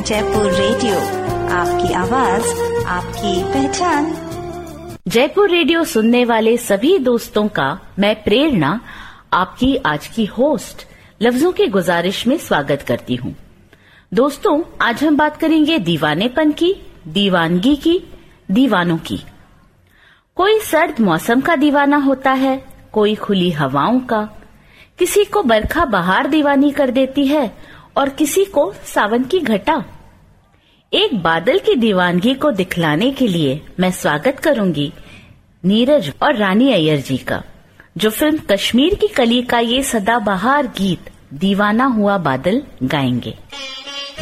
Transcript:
Jaipur radio, आपकी आवाज, आपकी पहचान। जयपुर रेडियो सुनने वाले सभी दोस्तों का मैं प्रेरणा, आपकी आज की होस्ट, लफ्जों की गुजारिश में स्वागत करती हूँ। दोस्तों, आज हम बात करेंगे दीवानेपन की, दीवानगी की, दीवानों की। कोई सर्द मौसम का दीवाना होता है, कोई खुली हवाओं का, किसी को बरखा बहार दीवानी कर देती है और किसी को सावन की घटा। एक बादल की दीवानगी को दिखलाने के लिए मैं स्वागत करूंगी नीरज और रानी अय्यर जी का, जो फिल्म कश्मीर की कली का ये सदाबहार गीत दीवाना हुआ बादल गाएंगे।